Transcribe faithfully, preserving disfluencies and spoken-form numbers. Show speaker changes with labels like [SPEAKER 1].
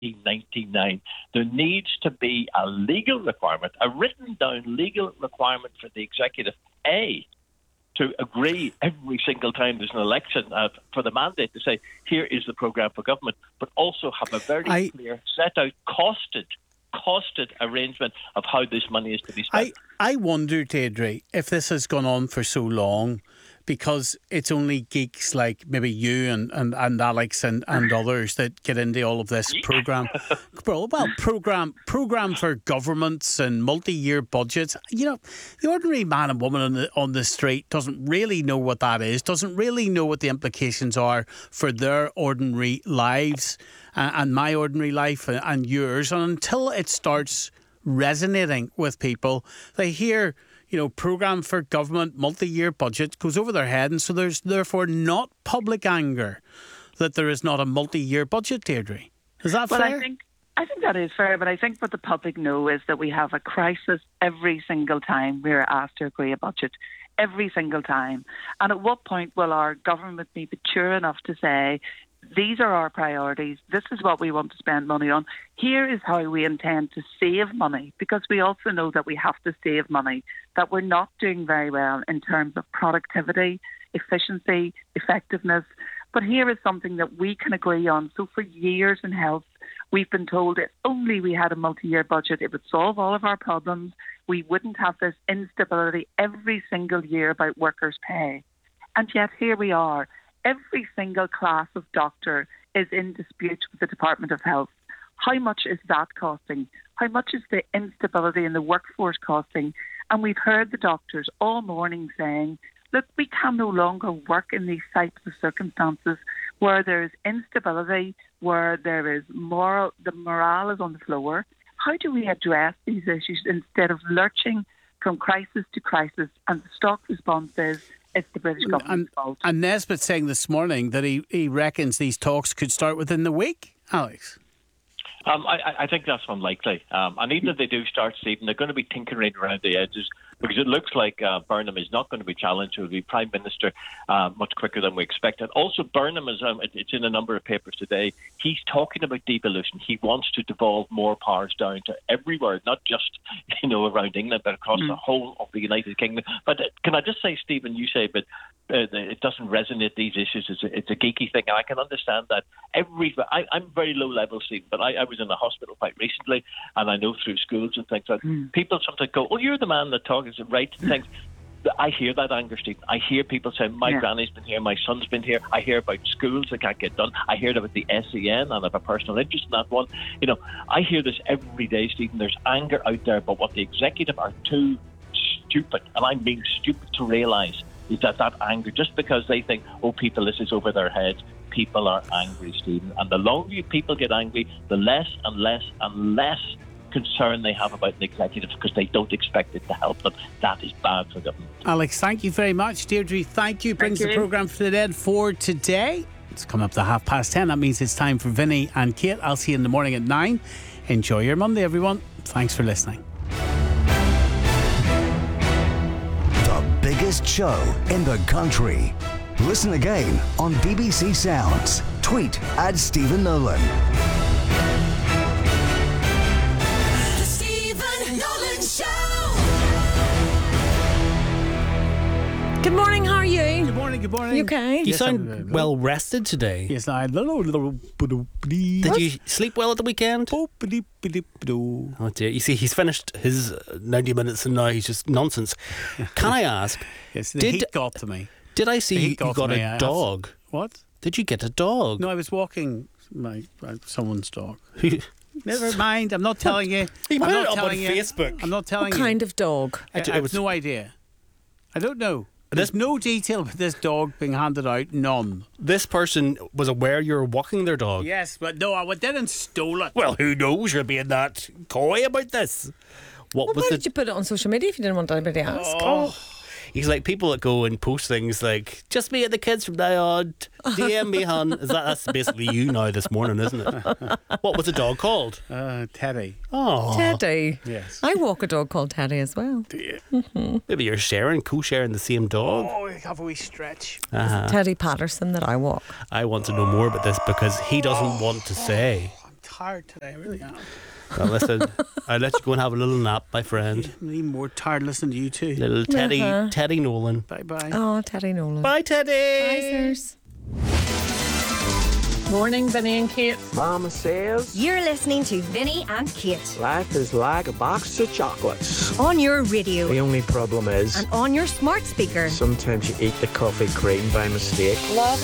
[SPEAKER 1] nineteen ninety-nine. There needs to be a legal requirement, a written down legal requirement for the executive, A, to agree every single time there's an election uh, for the mandate to say, here is the programme for government, but also have a very
[SPEAKER 2] I,
[SPEAKER 1] clear, set out, costed, costed arrangement of how this money is to be spent.
[SPEAKER 2] I, I wonder, Deirdre, if this has gone on for so long because it's only geeks like maybe you and, and, and Alex and, and others that get into all of this programme. well, well, programme programme for governments and multi-year budgets. You know, the ordinary man and woman on the, on the street doesn't really know what that is, doesn't really know what the implications are for their ordinary lives uh, and my ordinary life and, and yours. And until it starts resonating with people, they hear, you know, programme for government, multi-year budget, goes over their head, and so there's therefore not public anger that there is not a multi-year budget, Deirdre. Is that
[SPEAKER 3] well,
[SPEAKER 2] fair?
[SPEAKER 3] I think I think that is fair, but I think what the public know is that we have a crisis every single time we're asked to agree a budget. Every single time. And at what point will our government be mature enough to say, these are our priorities, this is what we want to spend money on, here is how we intend to save money, because we also know that we have to save money, that we're not doing very well in terms of productivity, efficiency, effectiveness. But here is something that we can agree on. So for years in health, we've been told if only we had a multi-year budget, it would solve all of our problems. We wouldn't have this instability every single year about workers' pay. And yet here we are. Every single class of doctor is in dispute with the Department of Health. How much is that costing? How much is the instability in the workforce costing? And we've heard the doctors all morning saying, look, we can no longer work in these types of circumstances where there is instability, where there is moral, the morale is on the floor. How do we address these issues instead of lurching from crisis to crisis? And the stock response is, it's the British government's
[SPEAKER 2] and,
[SPEAKER 3] fault.
[SPEAKER 2] And Nesbitt saying this morning that he, he reckons these talks could start within the week. Alex?
[SPEAKER 1] Um, I, I think that's unlikely. Um, and even if they do start, Stephen, they're going to be tinkering around the edges, because it looks like uh, Burnham is not going to be challenged. He will be Prime Minister uh, much quicker than we expected. Also, Burnham, is, um, it, it's in a number of papers today, he's talking about devolution. He wants to devolve more powers down to everywhere, not just, you know, around England, but across mm. the whole of the United Kingdom. But uh, can I just say, Stephen, you say, but uh, it doesn't resonate, these issues. It's a, it's a geeky thing, and I can understand that. Every I, I'm very low level, Stephen, but I, I was in a hospital quite recently, and I know through schools and things like mm. people sometimes go, oh, you're the man that talks right things. I hear that anger, Stephen. I hear people saying, my yeah. granny's been here, my son's been here. I hear about schools that can't get done. I hear about the S E N, and I have a personal interest in that one. You know, I hear this every day, Stephen. There's anger out there, but what the executive are too stupid, and I mean stupid, to realise is that that anger, just because they think, oh, people, this is over their heads, people are angry, Stephen. And the longer you people get angry, the less and less and less concern they have about the executive, because they don't expect it to help them. That is bad for government.
[SPEAKER 2] Alex, thank you very much. Deirdre, thank you. Brings
[SPEAKER 3] thank you.
[SPEAKER 2] the programme for the dead for today. It's come up to half past ten. That means it's time for Vinny and Kate. I'll see you in the morning at nine. Enjoy your Monday, everyone. Thanks for listening.
[SPEAKER 4] The biggest show in the country. Listen again on B B C Sounds. Tweet at Stephen Nolan.
[SPEAKER 5] The Stephen Nolan Show.
[SPEAKER 6] Good morning, how are you?
[SPEAKER 2] Good morning, good morning.
[SPEAKER 6] You okay?
[SPEAKER 7] You
[SPEAKER 2] Yes,
[SPEAKER 7] sound
[SPEAKER 2] I'm, uh,
[SPEAKER 7] well rested today.
[SPEAKER 2] Yes, I little.
[SPEAKER 7] Did you sleep well at the weekend? Oh dear. You see, he's finished his ninety minutes and now he's just nonsense. Can I ask?
[SPEAKER 2] Yes, the
[SPEAKER 7] did,
[SPEAKER 2] heat got to me.
[SPEAKER 7] Did I see
[SPEAKER 2] The
[SPEAKER 7] you
[SPEAKER 2] heat got
[SPEAKER 7] got
[SPEAKER 2] to me. I
[SPEAKER 7] a
[SPEAKER 2] have-
[SPEAKER 7] dog?
[SPEAKER 2] What?
[SPEAKER 7] Did you get a dog?
[SPEAKER 2] No, I was walking my, my someone's dog.
[SPEAKER 7] Who-
[SPEAKER 2] Never mind. I'm not telling you.
[SPEAKER 7] He
[SPEAKER 2] I'm
[SPEAKER 7] put
[SPEAKER 2] not
[SPEAKER 7] it up on
[SPEAKER 2] telling you.
[SPEAKER 7] Facebook.
[SPEAKER 2] I'm not telling
[SPEAKER 6] What
[SPEAKER 2] you.
[SPEAKER 6] kind of dog?
[SPEAKER 2] I,
[SPEAKER 7] Actually,
[SPEAKER 2] I
[SPEAKER 7] it
[SPEAKER 2] have
[SPEAKER 7] was-
[SPEAKER 2] no idea. I don't know. There's
[SPEAKER 7] This-
[SPEAKER 2] no detail about this dog being handed out. None.
[SPEAKER 7] This person was aware you were walking their dog.
[SPEAKER 2] Yes, but no, I didn't stole it.
[SPEAKER 7] Well, who knows? You're being that coy about this. What
[SPEAKER 6] Well,
[SPEAKER 7] was
[SPEAKER 6] why
[SPEAKER 7] the?
[SPEAKER 6] did you put it on social media if you didn't want anybody to ask?
[SPEAKER 7] Oh. He's like people that go and post things like, just me and the kids from now on, D M me, hun. Is that, that's basically you now this morning, isn't it? What was the dog called?
[SPEAKER 2] Uh, Teddy.
[SPEAKER 7] Oh,
[SPEAKER 6] Teddy.
[SPEAKER 2] Yes.
[SPEAKER 6] I walk a dog called Teddy as well.
[SPEAKER 7] maybe you're sharing, co-sharing the same dog.
[SPEAKER 2] Oh, we have a wee stretch.
[SPEAKER 6] Teddy Patterson that I walk.
[SPEAKER 7] I want to know more about this because he doesn't want to say.
[SPEAKER 2] I'm tired today. I really am.
[SPEAKER 7] Well, listen, I'll let you go and have a little nap, my friend.
[SPEAKER 2] I'm even more tired listening to you two.
[SPEAKER 7] Little Teddy,
[SPEAKER 6] Uh-huh.
[SPEAKER 7] Teddy Nolan.
[SPEAKER 2] Bye bye.
[SPEAKER 6] Oh, Teddy Nolan.
[SPEAKER 7] Bye, Teddy.
[SPEAKER 6] Bye, sirs.
[SPEAKER 8] Morning, Vinny and Kate.
[SPEAKER 9] Mama says
[SPEAKER 10] You're listening to Vinny and Kate
[SPEAKER 9] life is like a box of chocolates.
[SPEAKER 10] on your radio
[SPEAKER 9] The only problem is
[SPEAKER 10] and on your smart speaker.
[SPEAKER 9] sometimes you eat the coffee cream by mistake.
[SPEAKER 8] Love